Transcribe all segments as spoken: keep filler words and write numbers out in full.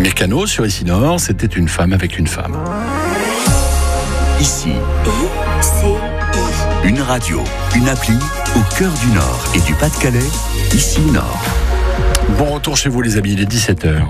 Mécano sur Ici Nord, c'était une femme avec une femme. Ici, I C I. une radio, une appli au cœur du Nord et du Pas-de-Calais. Ici Nord. Bon retour chez vous les amis, il est dix-sept heures.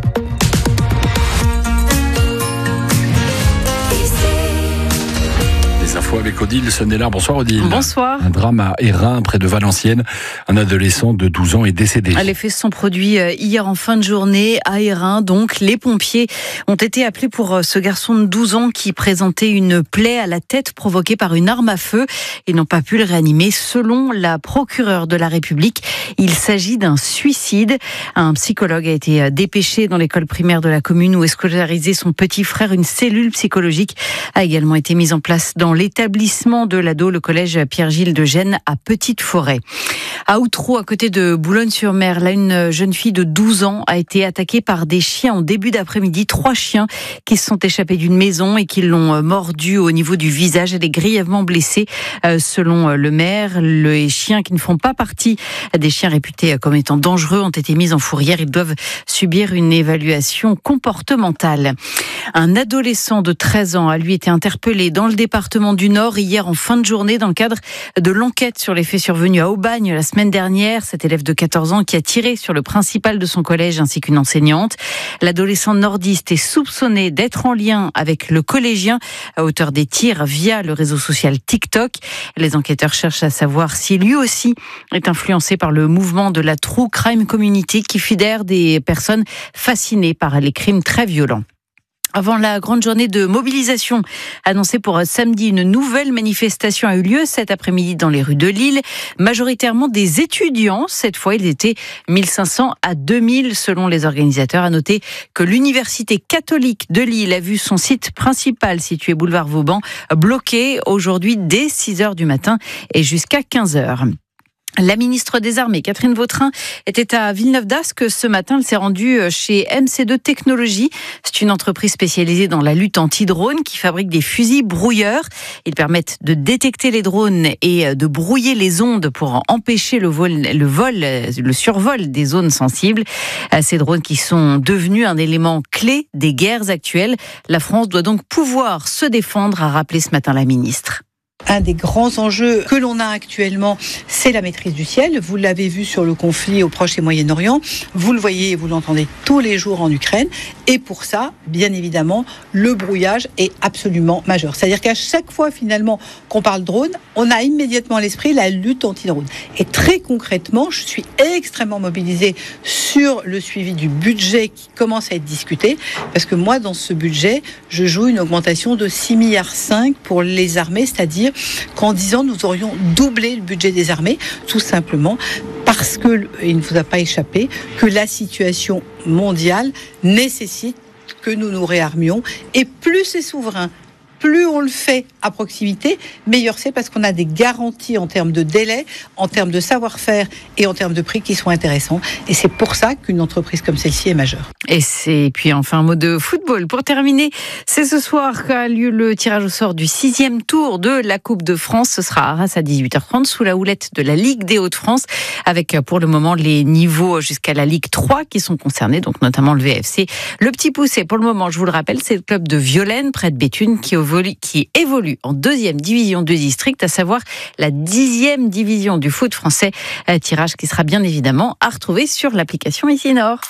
Info avec Odile Sonnellard. Bonsoir Odile. Bonsoir. Un drame à Hérin, près de Valenciennes. Un adolescent de douze ans est décédé. Les faits se sont produits hier en fin de journée à Hérin. Donc, les pompiers ont été appelés pour ce garçon de douze ans qui présentait une plaie à la tête provoquée par une arme à feu. Ils n'ont pas pu le réanimer. Selon la procureure de la République, il s'agit d'un suicide. Un psychologue a été dépêché dans l'école primaire de la commune où est scolarisé son petit frère. Une cellule psychologique a également été mise en place dans l'établissement de l'ado, le collège Pierre-Gilles de Gênes à Petite-Forêt. À Outreau, à côté de Boulogne-sur-Mer, là, une jeune fille de douze ans a été attaquée par des chiens en début d'après-midi. Trois chiens qui se sont échappés d'une maison et qui l'ont mordue au niveau du visage. Elle est grièvement blessée. Euh, selon le maire, les chiens qui ne font pas partie des chiens réputés comme étant dangereux ont été mis en fourrière. Ils doivent subir une évaluation comportementale. Un adolescent de treize ans a lui été interpellé dans le département du Nord hier en fin de journée dans le cadre de l'enquête sur les faits survenus à Aubagne la semaine dernière. Cet élève de quatorze ans qui a tiré sur le principal de son collège ainsi qu'une enseignante. L'adolescent nordiste est soupçonné d'être en lien avec le collégien à hauteur des tirs via le réseau social TikTok. Les enquêteurs cherchent à savoir si lui aussi est influencé par le mouvement de la True Crime Community qui fédère des personnes fascinées par les crimes très violents. Avant la grande journée de mobilisation annoncée pour samedi, une nouvelle manifestation a eu lieu cet après-midi dans les rues de Lille. Majoritairement des étudiants. Cette fois, ils étaient mille cinq cents à deux mille selon les organisateurs. À noter que l'Université catholique de Lille a vu son site principal situé boulevard Vauban bloqué aujourd'hui dès six heures du matin et jusqu'à quinze heures. La ministre des Armées, Catherine Vautrin, était à Villeneuve-d'Ascq ce matin. Elle s'est rendue chez M C deux Technologies. C'est une entreprise spécialisée dans la lutte anti-drone qui fabrique des fusils brouilleurs. Ils permettent de détecter les drones et de brouiller les ondes pour empêcher le vol, le vol, le survol des zones sensibles. Ces drones qui sont devenus un élément clé des guerres actuelles. La France doit donc pouvoir se défendre, a rappelé ce matin la ministre. Un des grands enjeux que l'on a actuellement, c'est la maîtrise du ciel. Vous l'avez vu sur le conflit au Proche et Moyen-Orient. Vous le voyez et vous l'entendez tous les jours en Ukraine. Et pour ça, bien évidemment, le brouillage est absolument majeur. C'est-à-dire qu'à chaque fois, finalement, qu'on parle drone, on a immédiatement à l'esprit la lutte anti-drone. Et très concrètement, je suis extrêmement mobilisée sur le suivi du budget qui commence à être discuté. Parce que moi, dans ce budget, je joue une augmentation de six virgule cinq milliards pour les armées, c'est-à-dire qu'en dix ans, nous aurions doublé le budget des armées, tout simplement parce que, il ne vous a pas échappé, que la situation mondiale nécessite que nous nous réarmions. Et plus c'est souverain, plus on le fait à proximité, meilleur c'est parce qu'on a des garanties en termes de délai, en termes de savoir-faire et en termes de prix qui sont intéressants. Et c'est pour ça qu'une entreprise comme celle-ci est majeure. Et c'est puis enfin un mot de football. Pour terminer, c'est ce soir qu'a lieu le tirage au sort du sixième tour de la Coupe de France. Ce sera à Arras à dix-huit heures trente sous la houlette de la Ligue des Hauts-de-France avec pour le moment les niveaux jusqu'à la Ligue trois qui sont concernés, donc notamment le V F C. Le Petit Poucet, pour le moment, je vous le rappelle, c'est le club de Violaine près de Béthune qui qui évolue en deuxième division de district, à savoir la dixième division du foot français. Un tirage qui sera bien évidemment à retrouver sur l'application Ici Nord.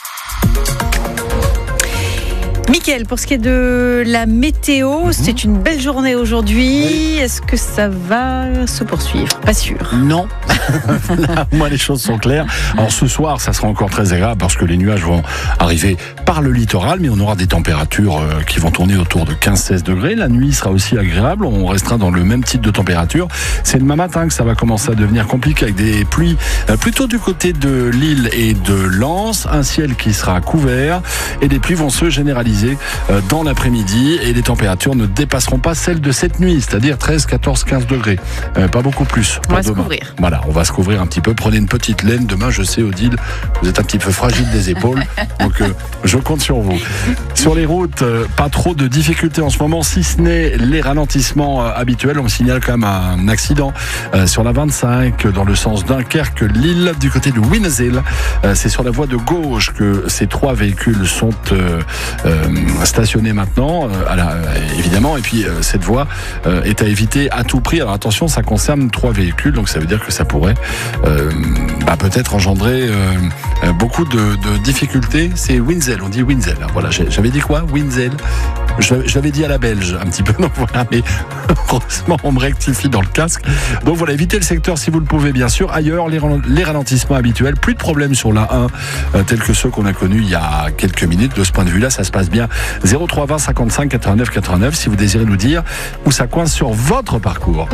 Mickaël, pour ce qui est de la météo, mmh. c'est une belle journée aujourd'hui. Oui. Est-ce que ça va se poursuivre ? Pas sûr. Non. Là, moi, les choses sont claires. Alors, ce soir, ça sera encore très agréable parce que les nuages vont arriver par le littoral, mais on aura des températures euh, qui vont tourner autour de quinze à seize degrés. La nuit sera aussi agréable. On restera dans le même type de température. C'est demain matin que ça va commencer à devenir compliqué avec des pluies euh, plutôt du côté de Lille et de Lens. Un ciel qui sera couvert et des pluies vont se généraliser localisées euh, dans l'après-midi et les températures ne dépasseront pas celles de cette nuit, c'est-à-dire treize, quatorze, quinze degrés. Euh, pas beaucoup plus pour on va demain. se couvrir. Voilà, on va se couvrir un petit peu. Prenez une petite laine. Demain, je sais, Odile, vous êtes un petit peu fragile des épaules, donc euh, je compte sur vous. Sur les routes, euh, pas trop de difficultés en ce moment, si ce n'est les ralentissements euh, habituels. On me signale quand même un accident euh, sur la vingt-cinq dans le sens Dunkerque-Lille du côté de Winzel. Euh, c'est sur la voie de gauche que ces trois véhicules sont euh, euh, stationnés maintenant, euh, à la, évidemment. Et puis euh, cette voie euh, est à éviter à tout prix. Alors attention, ça concerne trois véhicules, donc ça veut dire que ça pourrait euh, bah, peut-être engendrer euh, beaucoup de, de difficultés. C'est Winzel, on dit Winzel. Voilà, j'avais dit quoi? Winzel. J'avais dit à la belge un petit peu, donc voilà, mais heureusement on me rectifie dans le casque. Donc voilà, évitez le secteur si vous le pouvez, bien sûr. Ailleurs, les ralentissements habituels, plus de problèmes sur la un, euh, tels que ceux qu'on a connus il y a quelques minutes. De ce point de vue-là, ça se passe bien. zéro trois vingt cinquante-cinq quatre-vingt-neuf quatre-vingt-neuf si vous désirez nous dire où ça coince sur votre parcours.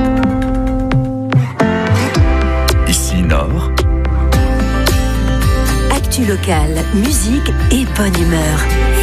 Ici Nord. Actu locale, musique et bonne humeur.